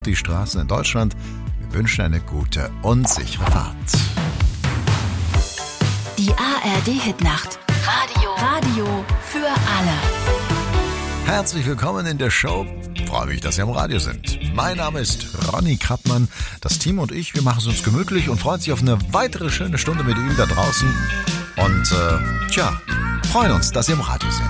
die Straßen in Deutschland. Wir wünschen eine gute und sichere Fahrt. Die ARD-Hitnacht. Radio für alle. Herzlich willkommen in der Show. Freue mich, dass Sie am Radio sind. Mein Name ist Ronny Krappmann. Das Team und ich, wir machen es uns gemütlich und freuen sich auf eine weitere schöne Stunde mit Ihnen da draußen. Und freuen uns, dass Sie am Radio sind.